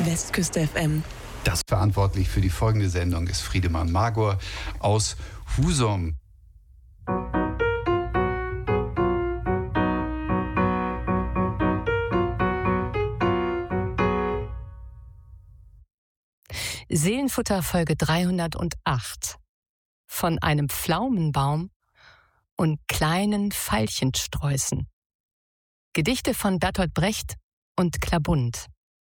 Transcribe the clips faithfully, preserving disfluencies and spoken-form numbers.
Westküste F M. Das verantwortlich für die folgende Sendung ist Friedemann Magor aus Husum. Seelenfutter Folge dreihundertacht. Von einem Pflaumenbaum und kleinen Veilchensträußen. Gedichte von Bertolt Brecht und Klabund.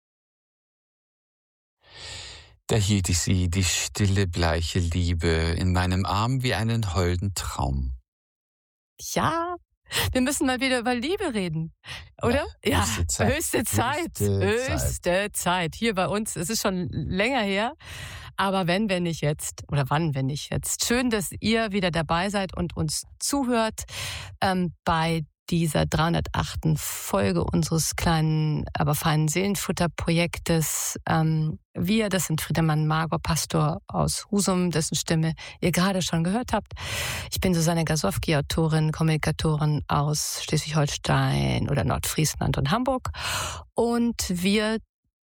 Da hielt ich sie, die stille, bleiche Liebe, in meinem Arm wie einen holden Traum. Ja, wir müssen mal wieder über Liebe reden, oder? Ja, Ja, höchste Zeit. höchste Zeit. Höchste Höchste Zeit. Zeit. Hier bei uns, es ist schon länger her, aber wenn, wenn nicht jetzt, oder wann, wenn nicht jetzt. Schön, dass ihr wieder dabei seid und uns zuhört ähm, bei dieser dreihundertachten Folge unseres kleinen, aber feinen Seelenfutter-Projektes. Ähm, wir, das sind Friedemann Magor, Pastor aus Husum, dessen Stimme ihr gerade schon gehört habt. Ich bin Susanne Gasowski, Autorin, Kommunikatorin aus Schleswig-Holstein oder Nordfriesland und Hamburg. Und wir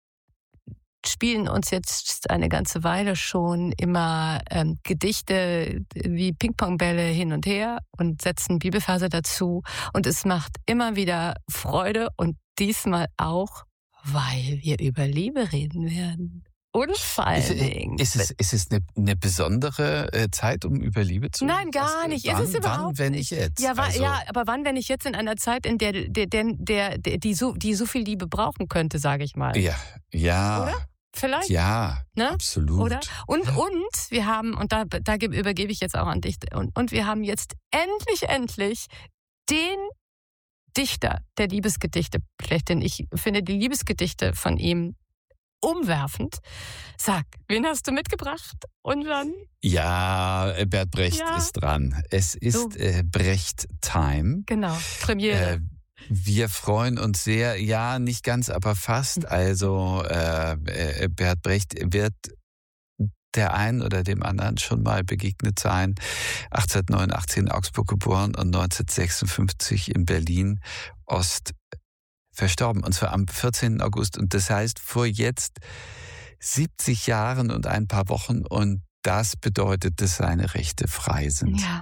spielen uns jetzt eine ganze Weile schon immer ähm, Gedichte wie Ping-Pong-Bälle hin und her und setzen Bibelverse dazu. Und es macht immer wieder Freude und diesmal auch, weil wir über Liebe reden werden. Und vor allen Dingen. Ist es, ist es eine, eine besondere äh, Zeit, um über Liebe zu reden? Nein, gar Was, nicht. Wann, ist es überhaupt wann, wenn nicht. nicht jetzt? Ja, wa- also, ja, aber wann, wenn nicht jetzt in einer Zeit, in der, der, der, der, der die, so, die so viel Liebe brauchen könnte, sage ich mal. Ja, ja. Oder? Vielleicht? Ja, Ne? absolut. Oder? Und, und wir haben, und da, da übergebe ich jetzt auch an dich, und, und wir haben jetzt endlich, endlich den Dichter der Liebesgedichte, schlechthin, ich finde die Liebesgedichte von ihm umwerfend. Sag, wen hast du mitgebracht? Und dann? Ja, Bert Brecht Ja. ist dran. Es ist So. äh, Brecht-Time. Genau, Premiere. Äh, wir freuen uns sehr, ja, nicht ganz, aber fast. Also äh, äh, Bert Brecht wird der einen oder dem anderen schon mal begegnet sein. achtzehnhundertneunundachtzig in Augsburg geboren und neunzehnhundertsechsundfünfzig in Berlin Ost verstorben. Und zwar am vierzehnten August. Und das heißt, vor jetzt siebzig Jahren und ein paar Wochen. Und das bedeutet, dass seine Rechte frei sind. Ja.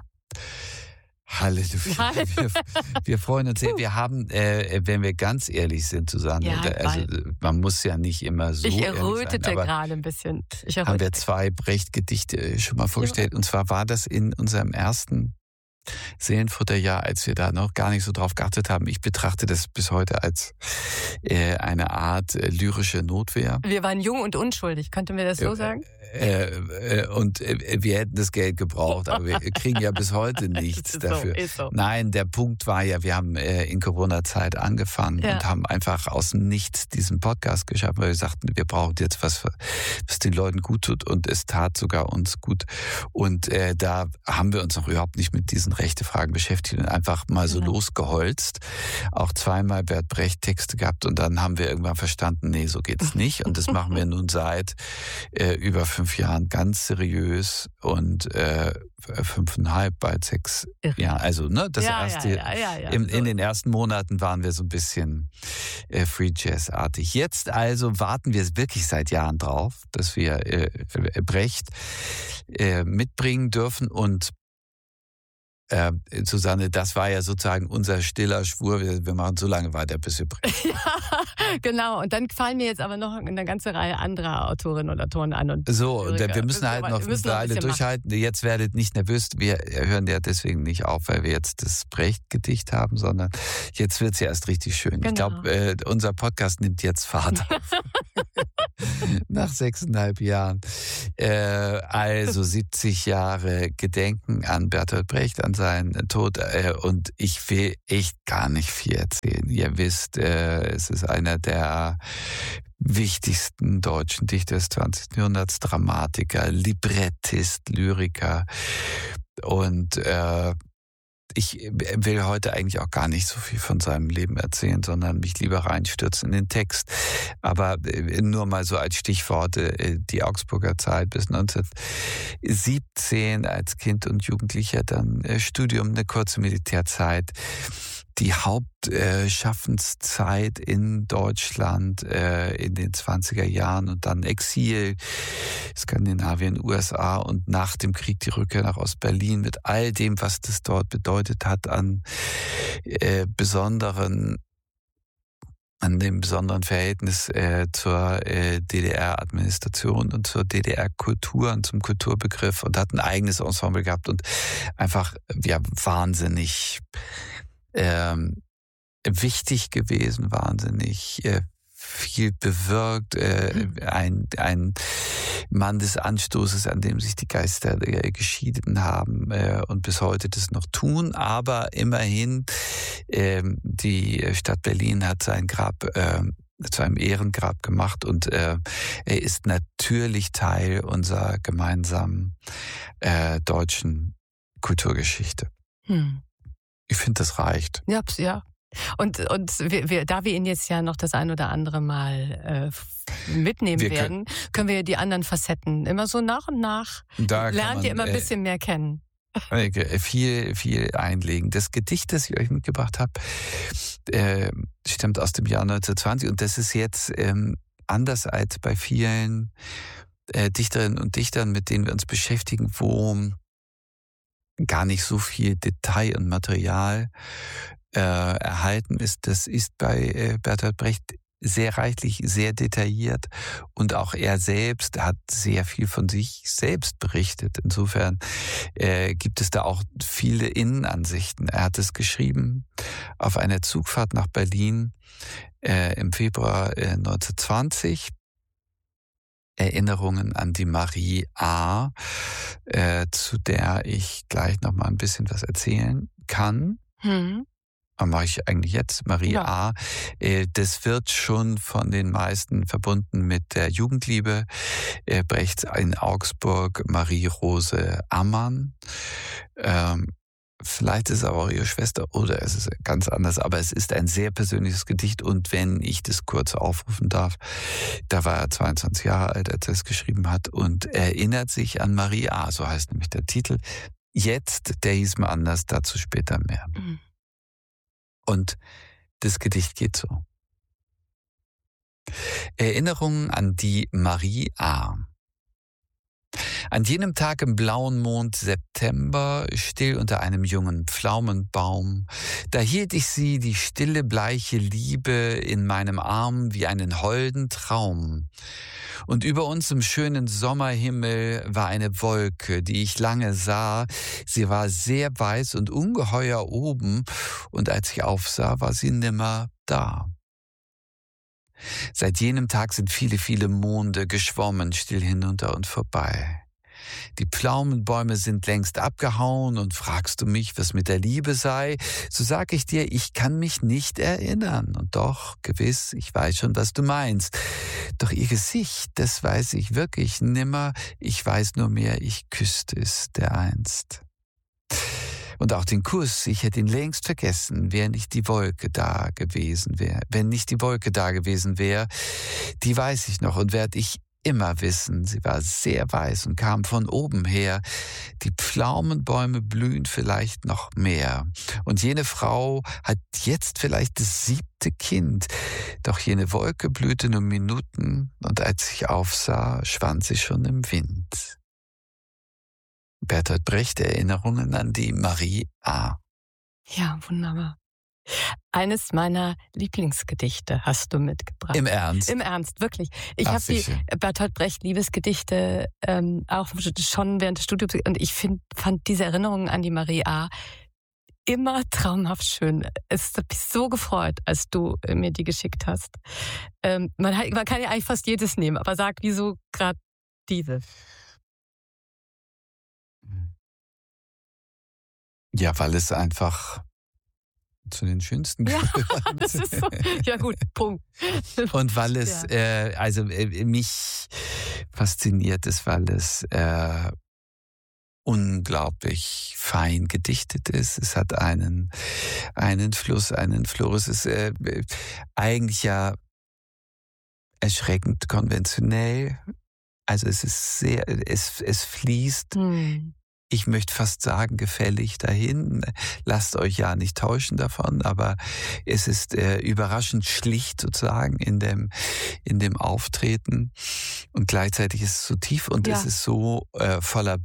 Halleluja. Wir, wir freuen uns sehr. Wir haben, äh, wenn wir ganz ehrlich sind, Susanne, Ja, also man muss ja nicht immer so Ich ehrlich errötete sein, aber gerade ein bisschen. Ich haben wir errötete. zwei Brecht-Gedichte schon mal vorgestellt. Und zwar war das in unserem ersten Seelenfutterjahr, als wir da noch gar nicht so drauf geachtet haben. Ich betrachte das bis heute als äh, eine Art äh, lyrische Notwehr. Wir waren jung und unschuldig, könnte mir das so sagen? Äh, äh, und äh, wir hätten das Geld gebraucht, aber wir kriegen ja bis heute nichts Ist so, dafür. ist so. Nein, der Punkt war ja, wir haben äh, in Corona-Zeit angefangen Ja. und haben einfach aus dem Nichts diesen Podcast geschaffen, weil wir sagten, wir brauchen jetzt was, was den Leuten gut tut, und es tat sogar uns gut. Und äh, da haben wir uns noch überhaupt nicht mit diesen Rechtefragen beschäftigt und einfach mal so Genau. losgeholzt. Auch zweimal Bert Brecht Texte gehabt, und dann haben wir irgendwann verstanden, nee, so geht's nicht. Und das machen wir nun seit äh, über fünf Jahren ganz seriös und äh, fünfeinhalb, bald sechs Irre. Jahren. Also, ne, das ja, erste, ja, ja, ja, ja. im, So. in den ersten Monaten waren wir so ein bisschen äh, Free Jazz-artig. Jetzt also warten wir wirklich seit Jahren drauf, dass wir äh, Brecht äh, mitbringen dürfen. Und Äh, Susanne, das war ja sozusagen unser stiller Schwur. Wir, wir machen so lange weiter, bis wir brechen. Ja, genau. Und dann fallen mir jetzt aber noch eine ganze Reihe anderer Autorinnen und Autoren an. Und So, und Lyriker. wir müssen halt aber- noch wir eine müssen noch ein Weile bisschen durchhalten. Jetzt werdet nicht nervös. Wir hören ja deswegen nicht auf, weil wir jetzt das Brecht-Gedicht haben, sondern jetzt wird's ja erst richtig schön. Genau. Ich glaube, äh, unser Podcast nimmt jetzt Fahrt auf. Nach sechseinhalb Jahren. Äh, also siebzig Jahre Gedenken an Bertolt Brecht, an seinen Tod. Äh, und ich will echt gar nicht viel erzählen. Ihr wisst, äh, es ist einer der wichtigsten deutschen Dichter des zwanzigsten Jahrhunderts, Dramatiker, Librettist, Lyriker. Und äh, ich will heute eigentlich auch gar nicht so viel von seinem Leben erzählen, sondern mich lieber reinstürzen in den Text. Aber nur mal so als Stichworte: die Augsburger Zeit bis neunzehnhundertsiebzehn als Kind und Jugendlicher, dann Studium, eine kurze Militärzeit. die Hauptschaffenszeit äh, in Deutschland äh, in den zwanziger Jahren und dann Exil, Skandinavien, U S A und nach dem Krieg die Rückkehr nach Ostberlin mit all dem, was das dort bedeutet hat an äh, besonderen an dem besonderen Verhältnis äh, zur äh, D D R-Administration und zur D D R-Kultur und zum Kulturbegriff und hat ein eigenes Ensemble gehabt und einfach ja wahnsinnig ähm, wichtig gewesen, wahnsinnig äh, viel bewirkt, äh, ein, ein Mann des Anstoßes, an dem sich die Geister äh, geschieden haben äh, und bis heute das noch tun. Aber immerhin, äh, die Stadt Berlin hat sein Grab äh, zu einem Ehrengrab gemacht und äh, er ist natürlich Teil unserer gemeinsamen äh, deutschen Kulturgeschichte. Hm. Ich finde, das reicht. Ja, ja. Und, und wir, wir, da wir ihn jetzt ja noch das ein oder andere Mal äh, mitnehmen wir werden, können, können wir die anderen Facetten immer so nach und nach lernt man, ihr immer ein bisschen äh, mehr kennen. Viel, viel einlegen. Das Gedicht, das ich euch mitgebracht habe, äh, stammt aus dem Jahr neunzehnhundertzwanzig und das ist jetzt ähm, anders als bei vielen äh, Dichterinnen und Dichtern, mit denen wir uns beschäftigen, wo gar nicht so viel Detail und Material äh, erhalten ist. Das ist bei äh, Bertolt Brecht sehr reichlich, sehr detailliert und auch er selbst hat sehr viel von sich selbst berichtet. Insofern äh, gibt es da auch viele Innenansichten. Er hat es geschrieben auf einer Zugfahrt nach Berlin äh, im Februar äh, neunzehnhundertzwanzig. Erinnerungen an die Marie A., äh, zu der ich gleich noch mal ein bisschen was erzählen kann. Hm. Aber mache ich eigentlich jetzt. Marie ja. A., äh, das wird schon von den meisten verbunden mit der Jugendliebe. Äh, Brechts in Augsburg, Marie-Rose Ammann. Ähm, Vielleicht ist es aber auch ihre Schwester oder es ist ganz anders, aber es ist ein sehr persönliches Gedicht und wenn ich das kurz aufrufen darf, da war er zweiundzwanzig Jahre alt, als er es geschrieben hat und erinnert sich an Marie A., so heißt nämlich der Titel. Jetzt, der hieß mal anders, dazu später mehr. Mhm. Und das Gedicht geht so. Erinnerungen an die Marie A. An jenem Tag im blauen Mond September, still unter einem jungen Pflaumenbaum, da hielt ich sie, die stille, bleiche Liebe, in meinem Arm wie einen holden Traum. Und über uns im schönen Sommerhimmel war eine Wolke, die ich lange sah. Sie war sehr weiß und ungeheuer oben, und als ich aufsah, war sie nimmer da. Seit jenem Tag sind viele, viele Monde geschwommen, still hinunter und vorbei. Die Pflaumenbäume sind längst abgehauen und fragst du mich, was mit der Liebe sei, so sag ich dir, ich kann mich nicht erinnern. Und doch, gewiss, ich weiß schon, was du meinst. Doch ihr Gesicht, das weiß ich wirklich nimmer, ich weiß nur mehr, ich küsste es dereinst. Und auch den Kuss, ich hätte ihn längst vergessen, wäre nicht die Wolke da gewesen wäre. Wenn nicht die Wolke da gewesen wäre, die weiß ich noch und werd ich immer wissen. Sie war sehr weiß und kam von oben her. Die Pflaumenbäume blühen vielleicht noch mehr. Und jene Frau hat jetzt vielleicht das siebte Kind. Doch jene Wolke blühte nur Minuten und als ich aufsah, schwand sie schon im Wind. Bertolt Brecht, Erinnerungen an die Marie A. Ja, wunderbar. Eines meiner Lieblingsgedichte hast du mitgebracht. Im Ernst? Im Ernst, wirklich. Ich habe die Bertolt Brecht Liebesgedichte ähm, auch schon während des Studiums und ich find, fand diese Erinnerungen an die Marie A. immer traumhaft schön. Es hat mich so gefreut, als du mir die geschickt hast. Ähm, man, hat, man kann ja eigentlich fast jedes nehmen, aber sag, wieso gerade diese? Ja, weil es einfach zu den schönsten ja, gehört. Das ist so, ja gut, Punkt. Und weil es, ja. äh, also äh, mich fasziniert ist, weil es äh, unglaublich fein gedichtet ist. Es hat einen, einen Fluss, einen Florus. Es ist äh, eigentlich ja erschreckend konventionell. Also es ist sehr, es, es fließt hm. ich möchte fast sagen, gefällig dahin. Lasst euch ja nicht täuschen davon, aber es ist äh, überraschend schlicht sozusagen in dem, in dem Auftreten und gleichzeitig ist es so tief und ja. es ist so äh, voller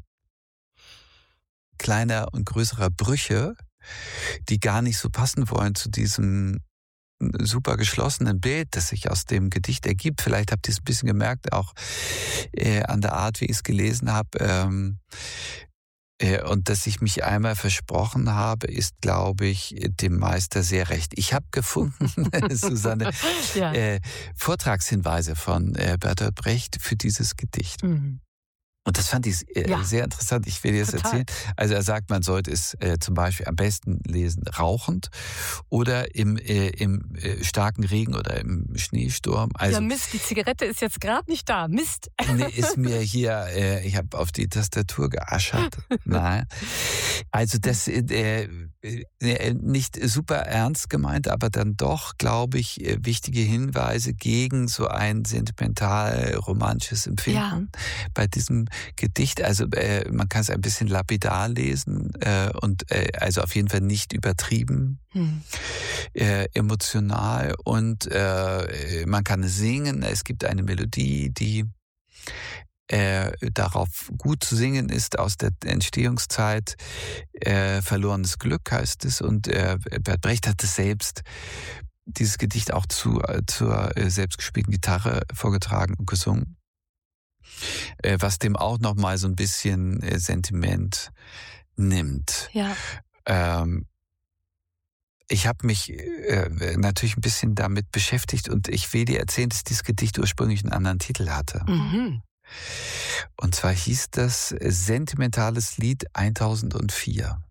kleiner und größerer Brüche, die gar nicht so passen wollen zu diesem super geschlossenen Bild, das sich aus dem Gedicht ergibt. Vielleicht habt ihr es ein bisschen gemerkt, auch äh, an der Art, wie ich es gelesen habe. Ähm, äh, und dass ich mich einmal versprochen habe, ist, glaube ich, dem Meister sehr recht. Ich habe gefunden, Susanne, ja. äh, Vortragshinweise von äh, Bertolt Brecht für dieses Gedicht. Mhm. Und das fand ich äh, ja. sehr interessant. Ich will dir das erzählen. Also er sagt, man sollte es äh, zum Beispiel am besten lesen rauchend oder im, äh, im äh, starken Regen oder im Schneesturm. Also, ja Mist, die Zigarette ist jetzt gerade nicht da. Mist. Nee, ist mir hier, äh, ich habe auf die Tastatur geaschert. Nein. Also das äh, äh, nicht super ernst gemeint, aber dann doch, glaube ich, äh, wichtige Hinweise gegen so ein sentimental-romantisches Empfinden ja. bei diesem Gedicht. Also äh, man kann es ein bisschen lapidar lesen äh, und äh, also auf jeden Fall nicht übertrieben hm. äh, emotional und äh, man kann es singen. Es gibt eine Melodie, die äh, darauf gut zu singen ist aus der Entstehungszeit. Äh, Verlorenes Glück heißt es und äh, Bert Brecht hat es selbst dieses Gedicht auch zu, äh, zur äh, selbstgespielten Gitarre vorgetragen und gesungen. Was dem auch noch mal so ein bisschen äh, Sentiment nimmt. Ja. Ähm, ich habe mich äh, natürlich ein bisschen damit beschäftigt und ich will dir erzählen, dass dieses Gedicht ursprünglich einen anderen Titel hatte. Mhm. Und zwar hieß das Sentimentales Lied tausendvier.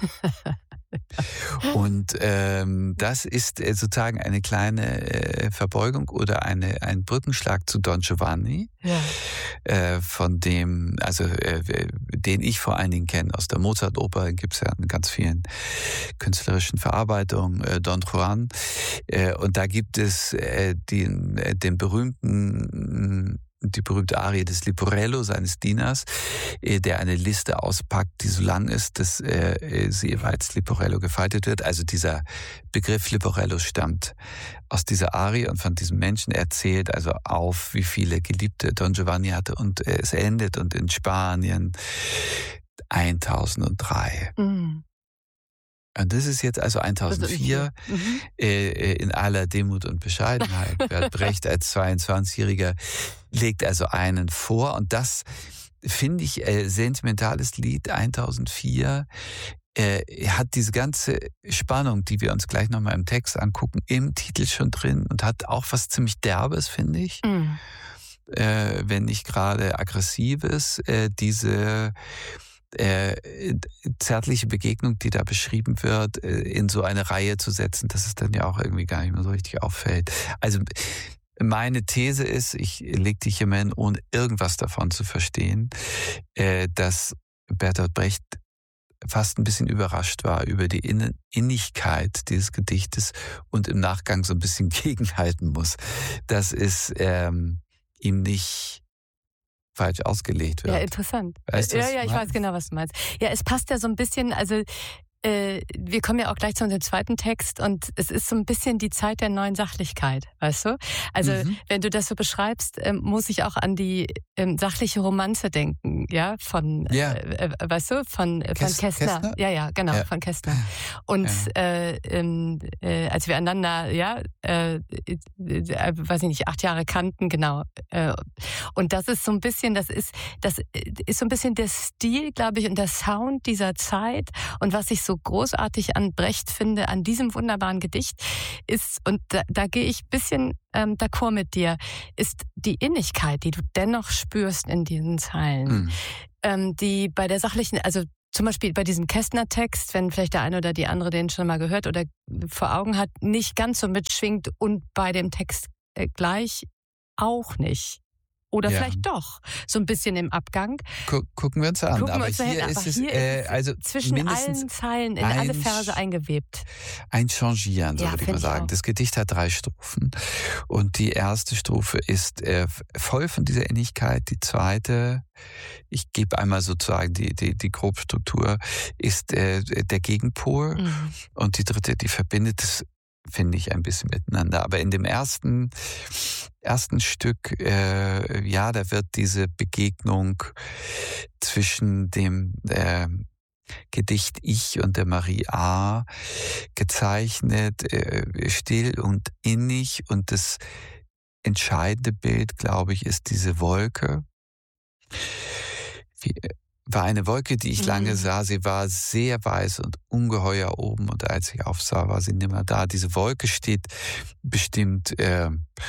Und ähm, das ist äh, sozusagen eine kleine äh, Verbeugung oder eine, ein Brückenschlag zu Don Giovanni, ja. äh, von dem, also äh, den ich vor allen Dingen kenne aus der Mozart-Oper, gibt es ja in ganz vielen künstlerischen Verarbeitungen, äh, Don Juan. Äh, und da gibt es äh, den, äh, den berühmten die berühmte Arie des Leporello, seines Dieners, der eine Liste auspackt, die so lang ist, dass äh, sie jeweils Leporello gefaltet wird. Also dieser Begriff Leporello stammt aus dieser Arie und von diesem Menschen erzählt, also auf, wie viele Geliebte Don Giovanni hatte und äh, es endet und in Spanien tausenddrei. Mhm. Und das ist jetzt also tausendvier mhm. äh, in aller Demut und Bescheidenheit. Bert Brecht als zweiundzwanzigjähriger legt also einen vor. Und das finde ich äh, sentimentales Lied tausendvier äh, hat diese ganze Spannung, die wir uns gleich nochmal im Text angucken, im Titel schon drin und hat auch was ziemlich Derbes, finde ich. Mhm. Äh, wenn nicht gerade Aggressives. Äh, diese Äh, zärtliche Begegnung, die da beschrieben wird, äh, in so eine Reihe zu setzen, dass es dann ja auch irgendwie gar nicht mehr so richtig auffällt. Also meine These ist, ich leg dich hier mal hin, ohne irgendwas davon zu verstehen, äh, dass Bertolt Brecht fast ein bisschen überrascht war über die In- Innigkeit dieses Gedichtes und im Nachgang so ein bisschen gegenhalten muss. Das ist ähm, ihm nicht falsch ausgelegt wird. Ja, interessant. Weißt du, ja, ja, ich weiß genau, was du meinst. Ja, es passt ja so ein bisschen, also äh, wir kommen ja auch gleich zu unserem zweiten Text und es ist so ein bisschen die Zeit der neuen Sachlichkeit, weißt du? Also mhm. wenn du das so beschreibst, ähm, muss ich auch an die ähm, sachliche Romanze denken, ja, von, ja. Äh, äh, weißt du, von, äh, von Käst- Kästner. Kästner. Ja, ja, genau, ja. von Kästner. Und ja. äh, ähm, äh, als wir einander, ja, äh, äh, äh, weiß ich nicht, acht Jahre kannten, genau. Äh, und das ist so ein bisschen, das ist, das ist so ein bisschen der Stil, glaube ich, und der Sound dieser Zeit. Und was ich so großartig an Brecht finde, an diesem wunderbaren Gedicht, ist, und da, da gehe ich ein bisschen ähm, d'accord mit dir, ist die Innigkeit, die du dennoch spürst in diesen Zeilen. Mhm. Ähm, die bei der sachlichen, also zum Beispiel bei diesem Kästner-Text, wenn vielleicht der eine oder die andere den schon mal gehört oder vor Augen hat, nicht ganz so mitschwingt und bei dem Text äh, gleich auch nicht. Oder Ja. vielleicht doch, so ein bisschen im Abgang. Gu- gucken wir uns an. Gucken wir aber uns hier dahin. ist Aber es, hier äh, ist es also zwischen mindestens allen Zeilen in alle ein Verse Sch- eingewebt. ein Changieren, so Ja, würde ich find mal ich sagen. auch. Das Gedicht hat drei Strophen und die erste Strophe ist äh, voll von dieser Innigkeit. Die zweite, ich gebe einmal sozusagen die, die, die Grobstruktur, ist äh, der Gegenpol. Mhm. Und die dritte, die verbindet es, finde ich, ein bisschen miteinander. Aber in dem ersten, ersten Stück, äh, ja, da wird diese Begegnung zwischen dem äh, Gedicht Ich und der Marie A. gezeichnet, äh, still und innig. Und das entscheidende Bild, glaube ich, ist diese Wolke. Wie, war eine Wolke, die ich Mhm. lange sah. Sie war sehr weiß und ungeheuer oben. Und als ich aufsah, war sie nimmer da. Diese Wolke steht bestimmt äh,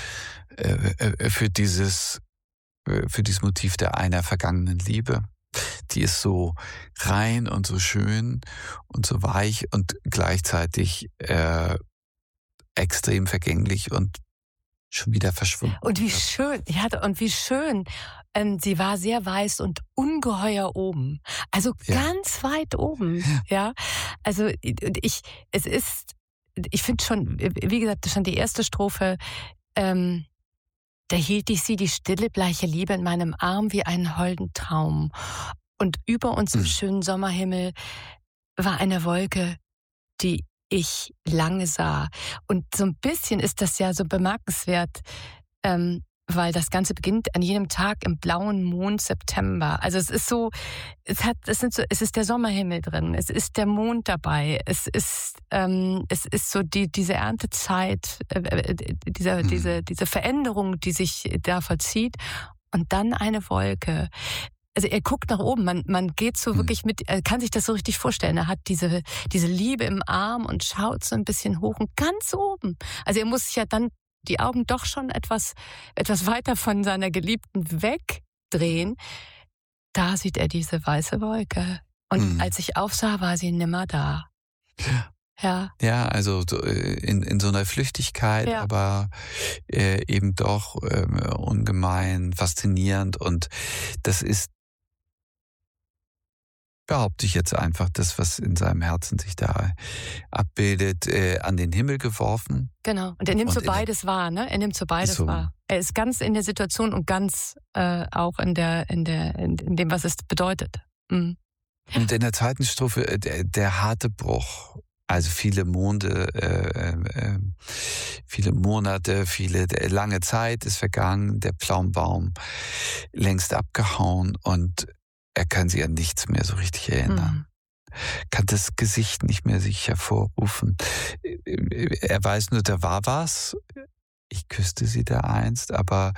äh, für dieses, äh, für dieses Motiv der einer vergangenen Liebe. Die ist so rein und so schön und so weich und gleichzeitig äh, extrem vergänglich und schon wieder verschwunden. Und wie schön, ja, und wie schön. Ähm, sie war sehr weiß und ungeheuer oben. Also Ja. ganz weit oben, ja. Also ich, es ist, ich finde schon, wie gesagt, schon die erste Strophe, ähm, da hielt ich sie, die stille, bleiche Liebe in meinem Arm wie einen holden Traum. Und über uns im Mhm. schönen Sommerhimmel war eine Wolke, die ich lange sah. Und so ein bisschen ist das ja so bemerkenswert, ähm, weil das Ganze beginnt an jenem Tag im blauen Mond September. Also es ist so, es hat, es sind so, es ist der Sommerhimmel drin, es ist der Mond dabei, es ist, ähm, es ist so die diese Erntezeit, äh, äh, dieser, Mhm. diese diese Veränderung, die sich da vollzieht, und dann eine Wolke. Also er guckt nach oben, man, man geht so Mhm. wirklich mit, er kann sich das so richtig vorstellen. Er hat diese, diese Liebe im Arm und schaut so ein bisschen hoch und ganz oben. Also er muss sich ja dann die Augen doch schon etwas, etwas weiter von seiner Geliebten wegdrehen. Da sieht er diese weiße Wolke. Und Mhm. als ich aufsah, war sie nimmer da. Ja. Ja, also so, äh, in, in so einer Flüchtigkeit, Ja. aber äh, eben doch ähm, ungemein faszinierend. Und das ist, behaupte ich jetzt einfach, das, was in seinem Herzen sich da abbildet, äh, an den Himmel geworfen. Genau. Und er nimmt Und so in der- beides wahr, ne? Er nimmt so beides so. wahr. Er ist ganz in der Situation und ganz äh, auch in der, in der, in, in dem, was es bedeutet. Mhm. Und in der zweiten Strophe äh, der, der harte Bruch. Also viele Monde, äh, äh, viele Monate, viele äh, lange Zeit ist vergangen, der Pflaumenbaum längst abgehauen und er kann sich an nichts mehr so richtig erinnern. Mhm. Kann das Gesicht nicht mehr sich hervorrufen. Er weiß nur, da war was. Ich küsste sie da einst, aber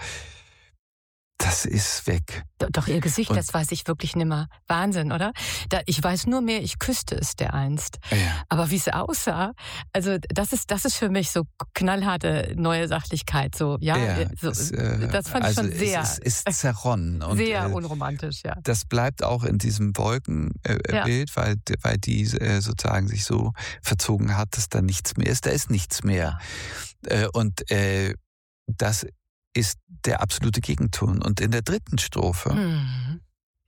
das ist weg. Do- Doch ihr Gesicht, Und- das weiß ich wirklich nimmer. Wahnsinn, oder? Da, ich weiß nur mehr, ich küsste es dereinst. Ja. Aber wie es aussah, also das ist, das ist für mich so knallharte neue Sachlichkeit. So, ja, Ja, so, es, äh, das fand ich also schon sehr, Es ist, ist zerronnen. Und, sehr äh, unromantisch, ja. das bleibt auch in diesem Wolkenbild, äh, Ja. Bild, weil, weil die äh, sozusagen sich so verzogen hat, dass da nichts mehr ist. Da ist nichts mehr. Äh, und äh, das ist der absolute Gegenton. Und in der dritten Strophe, Mhm.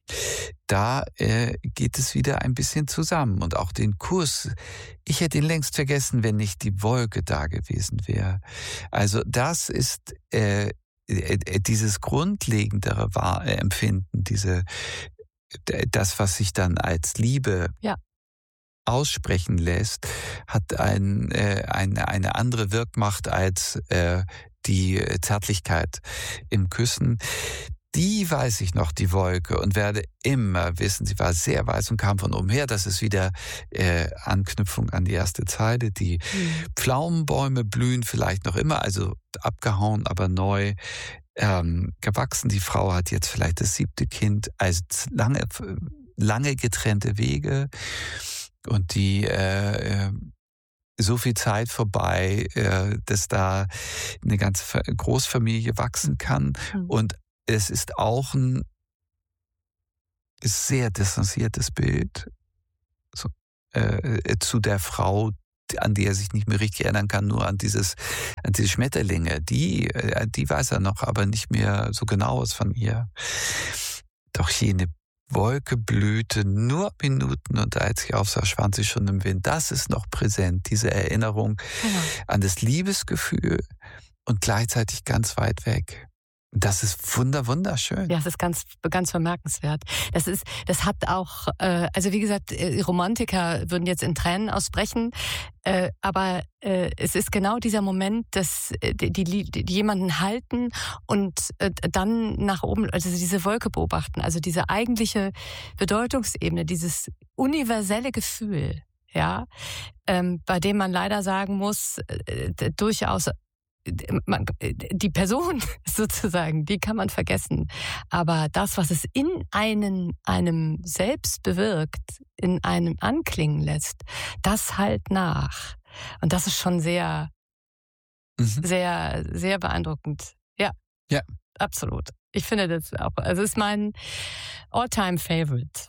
da äh, geht es wieder ein bisschen zusammen. Und auch den Kurs, ich hätte ihn längst vergessen, wenn nicht die Wolke da gewesen wäre. Also das ist äh, äh, dieses grundlegendere Wahr- äh, Empfinden, diese, äh, das, was sich dann als Liebe Ja. aussprechen lässt, hat ein, äh, eine, eine andere Wirkmacht als äh, die Zärtlichkeit im Küssen. Die weiß ich noch, die Wolke, und werde immer wissen, sie war sehr weiß und kam von oben her. Das ist wieder äh, Anknüpfung an die erste Zeile. Die Mhm. Pflaumenbäume blühen vielleicht noch immer, also abgehauen, aber neu ähm, gewachsen. Die Frau hat jetzt vielleicht das siebte Kind, also lange, lange getrennte Wege und die äh, so viel Zeit vorbei, äh, dass da eine ganze Fa- Großfamilie wachsen kann. Mhm. Und es ist auch ein sehr distanziertes Bild so, äh, zu der Frau, an die er sich nicht mehr richtig erinnern kann, nur an dieses, an diese Schmetterlinge. Die, die weiß er noch, aber nicht mehr so genau was von ihr. Doch jene Wolke blühte nur Minuten und als ich aufsah, schwand sie schon im Wind. Das ist noch präsent, diese Erinnerung genau. an das Liebesgefühl und gleichzeitig ganz weit weg. Das ist wunder, wunderschön. Ja, das ist ganz, ganz bemerkenswert. Das ist, das hat auch, äh, also wie gesagt, Romantiker würden jetzt in Tränen ausbrechen, äh, aber äh, es ist genau dieser Moment, dass die, die, die jemanden halten und äh, dann nach oben, also diese Wolke beobachten, also diese eigentliche Bedeutungsebene, dieses universelle Gefühl, ja, ähm, bei dem man leider sagen muss, äh, durchaus die Person sozusagen, die kann man vergessen. Aber das, was es in einen, einem selbst bewirkt, in einem anklingen lässt, das halt nach. Und das ist schon sehr, mhm. sehr, sehr beeindruckend. Ja. Ja. Absolut. Ich finde das auch, also es ist mein All-Time-Favorite.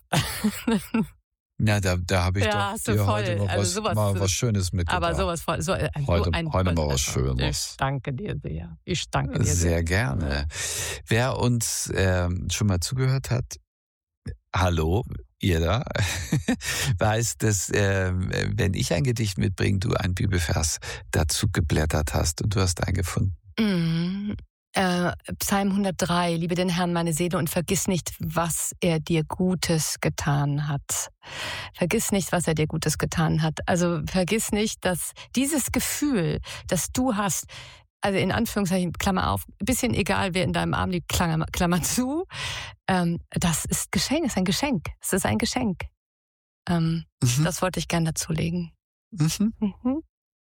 Ja, da, da habe ich ja, doch dir heute mal, also was, sowas, mal was Schönes mitgebracht. Aber sowas voll. So, ein, heute ein, heute ein, mal was Schönes. Ich danke dir sehr. Ich danke dir sehr. Sehr gerne. Wer uns ähm, schon mal zugehört hat, hallo, ihr da, weiß, dass äh, wenn ich ein Gedicht mitbringe, du einen Bibelvers dazu geblättert hast und du hast einen gefunden. Mhm. Äh, Psalm hundertdrei, liebe den Herrn meine Seele und vergiss nicht, was er dir Gutes getan hat. Vergiss nicht, was er dir Gutes getan hat. Also vergiss nicht, dass dieses Gefühl, das du hast, also in Anführungszeichen, Klammer auf, ein bisschen egal, wer in deinem Arm liegt, Klammer, Klammer zu, ähm, das ist Geschenk, ist ein Geschenk. Es ist ein Geschenk. Ähm, mhm. Das wollte ich gern dazulegen. Mhm. Mhm.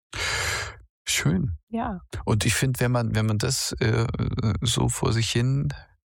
Schön. Ja. Und ich finde, wenn man, wenn man das äh, so vor sich hin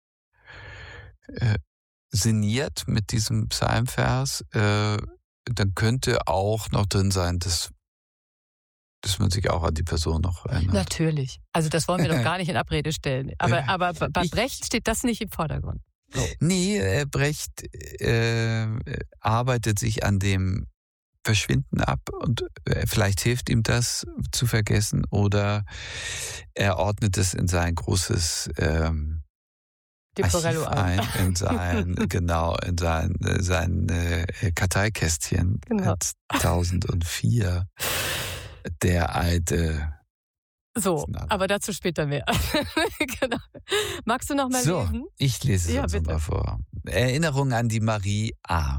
äh, sinniert mit diesem Psalmvers, äh, dann könnte auch noch drin sein, dass, dass man sich auch an die Person noch erinnert. Natürlich. Also das wollen wir doch gar nicht in Abrede stellen. Aber, aber bei Brecht steht das nicht im Vordergrund. So. Nee, äh, Brecht äh, arbeitet sich an dem Verschwinden ab und vielleicht hilft ihm das zu vergessen oder er ordnet es in sein großes ähm, Archiv ein, in sein, genau, in sein, sein äh, Karteikästchen genau. tausendvier, der alte. So, aber dazu später mehr. Genau. Magst du noch mal so, lesen? Ich lese es ja, uns bitte. mal vor. Erinnerung an die Marie A.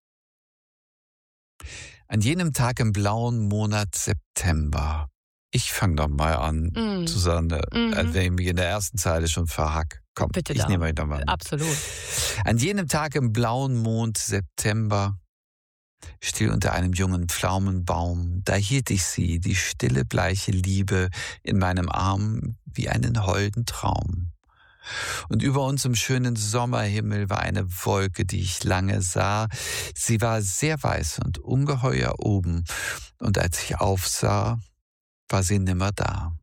An jenem Tag im blauen Monat September. Ich fange doch mal an, mm. Susanne, mm-hmm. als wenn ich mich in der ersten Zeile schon verhack. Komm, bitte ich da. nehme euch doch mal mit. Absolut. An jenem Tag im blauen Mond September, still unter einem jungen Pflaumenbaum, da hielt ich sie, die stille, bleiche Liebe, in meinem Arm wie einen holden Traum. Und über uns im schönen Sommerhimmel war eine Wolke, die ich lange sah. Sie war sehr weiß und ungeheuer oben. Und als ich aufsah, war sie nimmer da.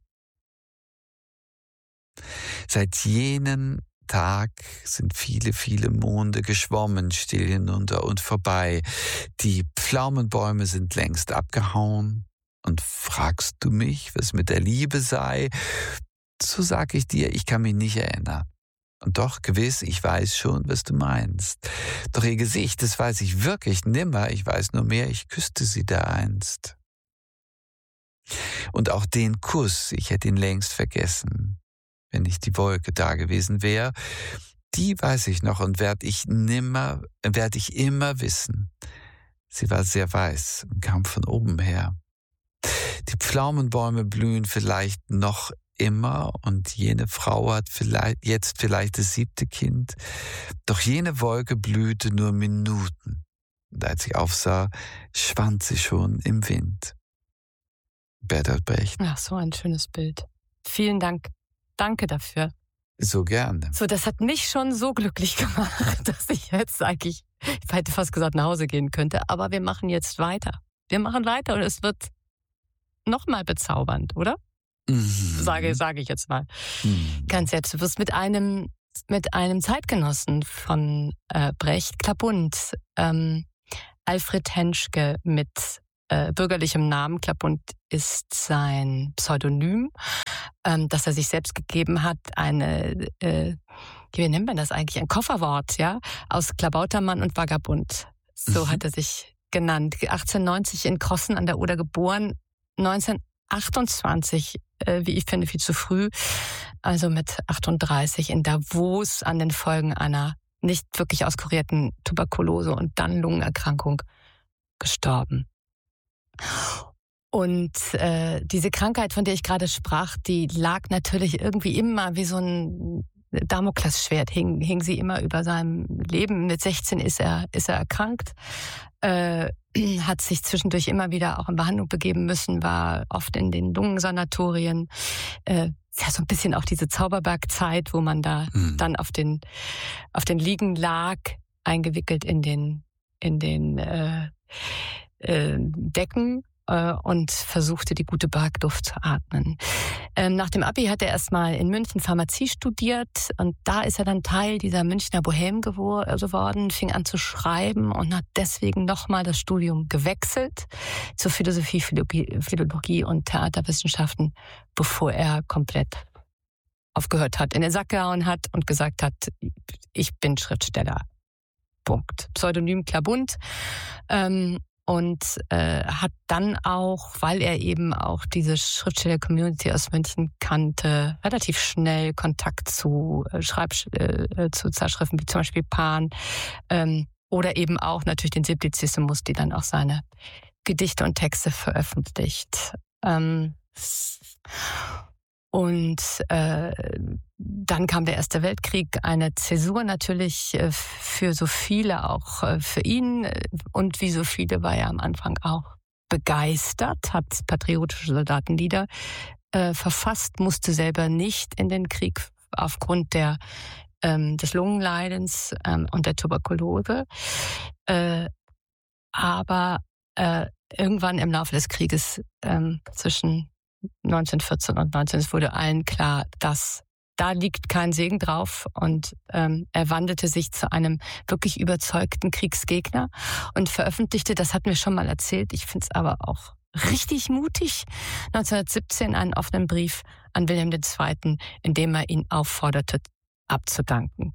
Seit jenem Tag sind viele, viele Monde geschwommen, still hinunter und vorbei. Die Pflaumenbäume sind längst abgehauen. Und fragst du mich, was mit der Liebe sei? So sag ich dir, ich kann mich nicht erinnern. Und doch, gewiss, ich weiß schon, was du meinst. Doch ihr Gesicht, das weiß ich wirklich nimmer. Ich weiß nur mehr, ich küsste sie da einst. Und auch den Kuss, ich hätte ihn längst vergessen, wenn nicht die Wolke da gewesen wäre. Die weiß ich noch und werd ich nimmer, werd ich immer wissen. Sie war sehr weiß und kam von oben her. Die Pflaumenbäume blühen vielleicht noch immer und jene Frau hat vielleicht, jetzt vielleicht das siebte Kind. Doch jene Wolke blühte nur Minuten. Und als ich aufsah, schwand sie schon im Wind. Bertolt Brecht. Ach, so ein schönes Bild. Vielen Dank. Danke dafür. So gerne. So, das hat mich schon so glücklich gemacht, dass ich jetzt eigentlich, ich hätte fast gesagt, nach Hause gehen könnte. Aber wir machen jetzt weiter. Wir machen weiter und es wird nochmal bezaubernd, oder? Mhm. Sage, sage ich jetzt mal. Mhm. Ganz jetzt, du wirst mit einem, mit einem Zeitgenossen von äh, Brecht, Klabund, ähm, Alfred Henschke mit äh, bürgerlichem Namen. Klabund ist sein Pseudonym, ähm, das er sich selbst gegeben hat. Eine, äh, wie nennt man das eigentlich? Ein Kofferwort, ja, aus Klabautermann und Vagabund. So mhm. hat er sich genannt. achtzehnhundertneunzig in Crossen an der Oder geboren, neunzehnhundertachtundzwanzig, äh, wie ich finde, viel zu früh, also mit achtunddreißig in Davos an den Folgen einer nicht wirklich auskurierten Tuberkulose und dann Lungenerkrankung gestorben. Und äh, diese Krankheit, von der ich gerade sprach, die lag natürlich irgendwie immer wie so ein Damoklesschwert, hing, hing sie immer über seinem Leben. Mit sechzehn ist er, ist er erkrankt, äh, hat sich zwischendurch immer wieder auch in Behandlung begeben müssen, war oft in den Lungensanatorien. Äh, ja, so ein bisschen auch diese Zauberberg-Zeit, wo man da mhm. dann auf den, auf den Liegen lag, eingewickelt in den, in den äh, äh, Decken äh, und versuchte, die gute Bergluft zu atmen. Ähm, nach dem Abi hat er erstmal in München Pharmazie studiert und da ist er dann Teil dieser Münchner Bohème geworden, fing an zu schreiben und hat deswegen nochmal das Studium gewechselt zur Philosophie, Philologie und Theaterwissenschaften, bevor er komplett aufgehört hat, in den Sack gehauen hat und gesagt hat, ich bin Schriftsteller. Punkt. Pseudonym Klabund. Ähm, und äh, hat dann auch, weil er eben auch diese Schriftsteller-Community aus München kannte, relativ schnell Kontakt zu äh, Schreib äh, zu Zeitschriften wie zum Beispiel Pan ähm, oder eben auch natürlich den Simplicissimus, die dann auch seine Gedichte und Texte veröffentlicht. Ähm, Und äh, dann kam der Erste Weltkrieg, eine Zäsur natürlich äh, für so viele, auch äh, für ihn. Und wie so viele war er am Anfang auch begeistert, hat patriotische Soldatenlieder äh, verfasst, musste selber nicht in den Krieg aufgrund der, ähm, des Lungenleidens ähm, und der Tuberkulose. Äh, aber äh, irgendwann im Laufe des Krieges ähm, zwischen neunzehnhundertvierzehn und neunzehn, es wurde allen klar, dass da liegt kein Segen drauf und ähm, er wandelte sich zu einem wirklich überzeugten Kriegsgegner und veröffentlichte, das hatten wir schon mal erzählt, ich finde es aber auch richtig mutig, neunzehnhundertsiebzehn einen offenen Brief an Wilhelm der Zweite., in dem er ihn aufforderte, abzudanken.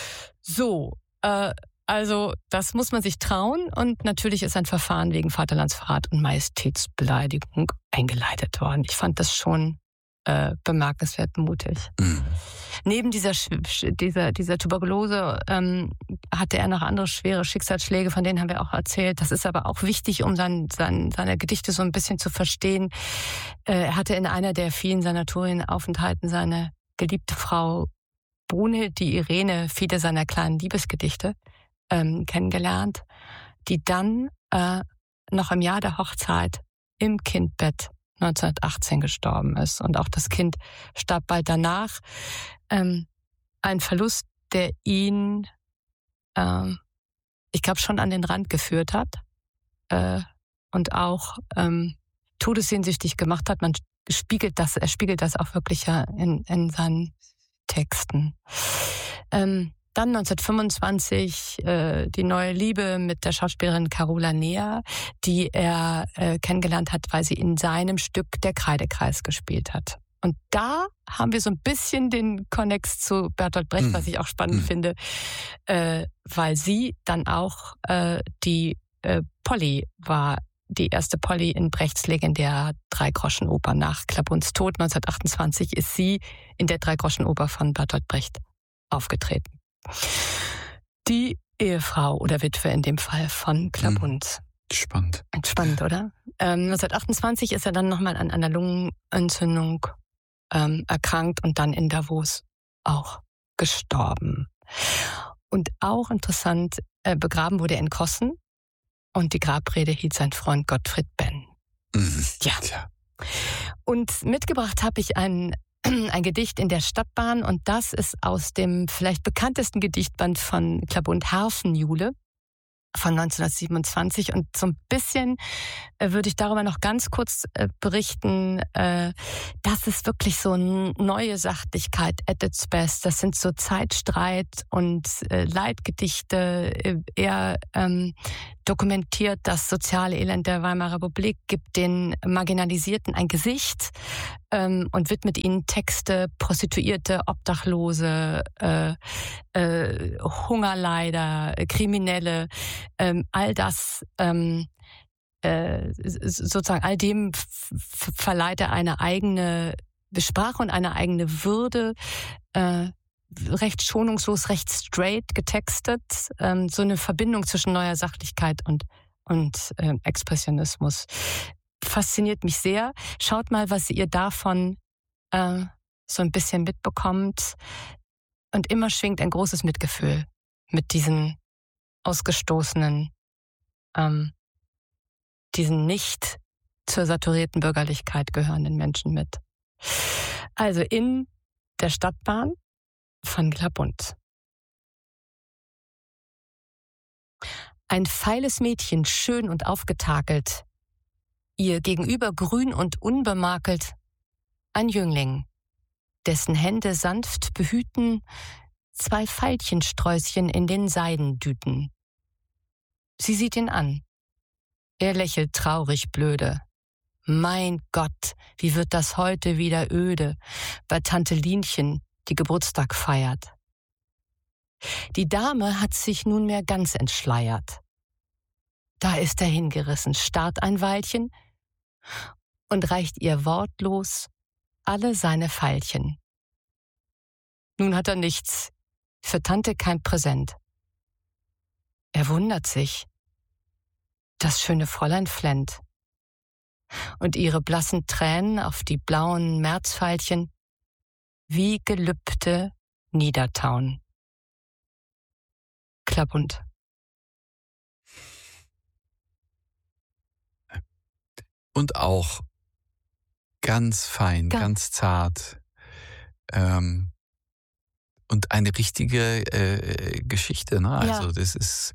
So, äh, Also das muss man sich trauen und natürlich ist ein Verfahren wegen Vaterlandsverrat und Majestätsbeleidigung eingeleitet worden. Ich fand das schon äh, bemerkenswert mutig. Mhm. Neben dieser, dieser, dieser Tuberkulose ähm, hatte er noch andere schwere Schicksalsschläge, von denen haben wir auch erzählt. Das ist aber auch wichtig, um sein, sein, seine Gedichte so ein bisschen zu verstehen. Äh, er hatte in einer der vielen Sanatorienaufenthalten seine geliebte Frau Brunhild, die Irene, viele seiner kleinen Liebesgedichte Ähm, kennengelernt, die dann äh, noch im Jahr der Hochzeit im Kindbett neunzehnhundertachtzehn gestorben ist. Und auch das Kind starb bald danach. Ähm, ein Verlust, der ihn, ähm, ich glaube, schon an den Rand geführt hat äh, und auch ähm, todessehnsüchtig gemacht hat. Man spiegelt das, er spiegelt das auch wirklich ja in, in seinen Texten. Ähm, Dann neunzehnhundertfünfundzwanzig äh, die neue Liebe mit der Schauspielerin Carola Neher, die er äh, kennengelernt hat, weil sie in seinem Stück Der Kreidekreis gespielt hat. Und da haben wir so ein bisschen den Konnex zu Bertolt Brecht, mhm. was ich auch spannend mhm. finde, äh, weil sie dann auch äh, die äh, Polly war, die erste Polly in Brechts legendärer Dreigroschenoper. Nach Klabunds Tod neunzehnhundertachtundzwanzig ist sie in der Dreigroschenoper von Bertolt Brecht aufgetreten. Die Ehefrau oder Witwe in dem Fall von Klabund. Spannend. Spannend, oder? Ähm, neunzehnhundertachtundzwanzig ist er dann nochmal an einer Lungenentzündung ähm, erkrankt und dann in Davos auch gestorben. Und auch interessant, äh, begraben wurde er in Crossen und die Grabrede hielt sein Freund Gottfried Benn. Mhm. Ja. Tja. Und mitgebracht habe ich einen ein Gedicht in der Stadtbahn und das ist aus dem vielleicht bekanntesten Gedichtband von Klabund, Harfenjule von neunzehnhundertsiebenundzwanzig und so ein bisschen äh, würde ich darüber noch ganz kurz äh, berichten, äh, das ist wirklich so eine neue Sachlichkeit at its best. Das sind so Zeitstreit und äh, Leitgedichte, äh, eher ähm, dokumentiert das soziale Elend der Weimarer Republik, gibt den Marginalisierten ein Gesicht ähm, und widmet ihnen Texte, Prostituierte, Obdachlose, äh, äh, Hungerleider, Kriminelle, ähm, all das, ähm, äh, sozusagen all dem f- f- verleiht er eine eigene Sprache und eine eigene Würde, äh, recht schonungslos, recht straight getextet, ähm, so eine Verbindung zwischen neuer Sachlichkeit und, und äh, Expressionismus. Fasziniert mich sehr. Schaut mal, was ihr davon äh, so ein bisschen mitbekommt. Und immer schwingt ein großes Mitgefühl mit diesen ausgestoßenen, ähm, diesen nicht zur saturierten Bürgerlichkeit gehörenden Menschen mit. Also in der Stadtbahn von Klabund. Ein feiles Mädchen, schön und aufgetakelt, ihr gegenüber grün und unbemakelt, ein Jüngling, dessen Hände sanft behüten zwei Veilchensträußchen in den Seidendüten. Sie sieht ihn an. Er lächelt traurig blöde. Mein Gott, wie wird das heute wieder öde bei Tante Linchen, die Geburtstag feiert. Die Dame hat sich nunmehr ganz entschleiert. Da ist er hingerissen, starrt ein Weilchen und reicht ihr wortlos alle seine Veilchen. Nun hat er nichts, für Tante kein Präsent. Er wundert sich. Das schöne Fräulein flennt. Und ihre blassen Tränen auf die blauen Märzveilchen wie Gelübde niedertauen. Klabund. Und auch ganz fein, Ga- ganz zart. Ähm, und eine richtige äh, Geschichte, ne? Also Ja. das ist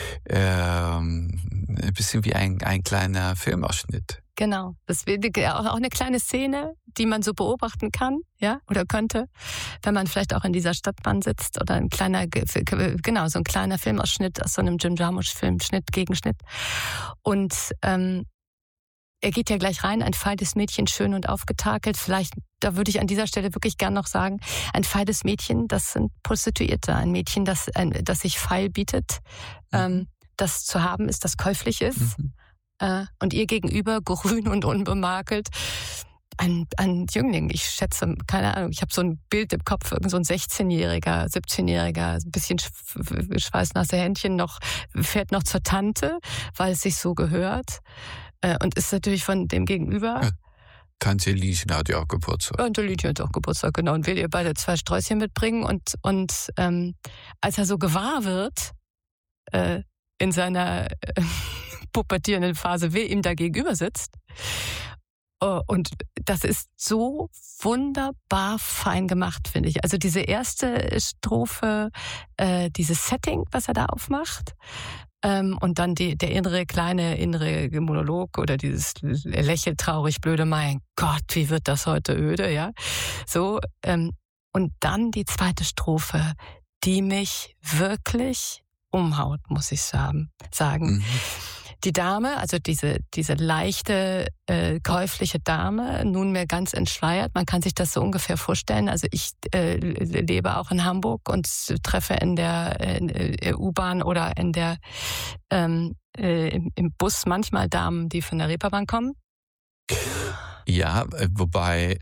ähm, ein bisschen wie ein, ein kleiner Filmausschnitt. Genau. Das wäre auch eine kleine Szene, die man so beobachten kann, ja, oder könnte, wenn man vielleicht auch in dieser Stadtbahn sitzt oder ein kleiner, genau, so ein kleiner Filmausschnitt aus so einem Jim Jarmusch-Film, Schnitt gegen Schnitt. Und ähm, er geht ja gleich rein, ein feiles Mädchen, schön und aufgetakelt. Vielleicht, da würde ich an dieser Stelle wirklich gern noch sagen, ein feiles Mädchen, das sind Prostituierte. Ein Mädchen, das, ein, das sich feil bietet, Mhm. ähm, das zu haben ist, das käuflich ist. Mhm. Äh, und ihr gegenüber, grün und unbemakelt, ein, ein Jüngling. Ich schätze, keine Ahnung, ich habe so ein Bild im Kopf, irgend so ein sechzehnjähriger, siebzehnjähriger, ein bisschen sch- schweißnasse Händchen noch, fährt noch zur Tante, weil es sich so gehört. Äh, und ist natürlich von dem Gegenüber. Ja. Tante Lieschen hat ja auch Geburtstag. Und der Lydia hat auch Geburtstag, genau. Und will ihr beide zwei Sträußchen mitbringen. Und, und ähm, als er so gewahr wird, äh, in seiner äh, pubertierenden Phase, wer ihm da gegenüber sitzt. Oh, und das ist so wunderbar fein gemacht, finde ich. Also diese erste Strophe, äh, dieses Setting, was er da aufmacht, ähm, und dann die, der innere, kleine innere Monolog oder dieses Lächeln traurig, blöde, mein Gott, wie wird das heute öde, ja. So, ähm, und dann die zweite Strophe, die mich wirklich umhaut, muss ich sagen. sagen. Mhm. Die Dame, also diese, diese leichte, äh, käufliche Dame, nunmehr ganz entschleiert. Man kann sich das so ungefähr vorstellen. Also ich äh, lebe auch in Hamburg und treffe in der, in der U-Bahn oder in der, ähm, äh, im, im Bus manchmal Damen, die von der Reeperbahn kommen. Ja, äh, wobei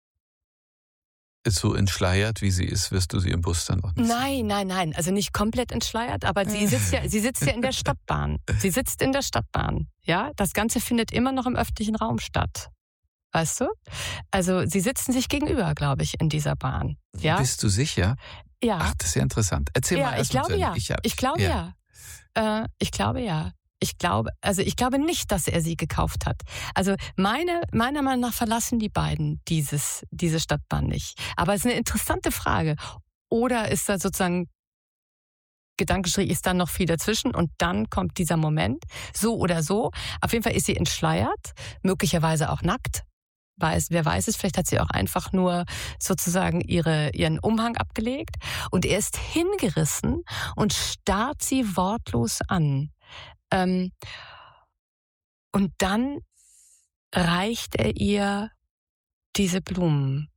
so entschleiert, wie sie ist, wirst du sie im Bus dann auch nicht sehen. Nein, nein, nein. Also nicht komplett entschleiert, aber sie sitzt ja, sie sitzt ja in der Stadtbahn. Sie sitzt in der Stadtbahn. Ja, das Ganze findet immer noch im öffentlichen Raum statt. Weißt du? Also sie sitzen sich gegenüber, glaube ich, in dieser Bahn. Ja, Bist du sicher? ja, Ach, das ist ja interessant. Erzähl ja. mal Ich erst mal glaube zu ja. Ende. Ich, hab, Ich glaube ja. Äh, ich glaube ja. Ich glaube, also ich glaube nicht, dass er sie gekauft hat. Also meine, meiner Meinung nach verlassen die beiden dieses, diese Stadtbahn nicht. Aber es ist eine interessante Frage. Oder ist da sozusagen Gedankenstrich, ist dann noch viel dazwischen und dann kommt dieser Moment. So oder so. Auf jeden Fall ist sie entschleiert, möglicherweise auch nackt. Weiß, wer weiß es, vielleicht hat sie auch einfach nur sozusagen ihre, ihren Umhang abgelegt. Und er ist hingerissen und starrt sie wortlos an. Ähm, und dann reicht er ihr diese Blumen.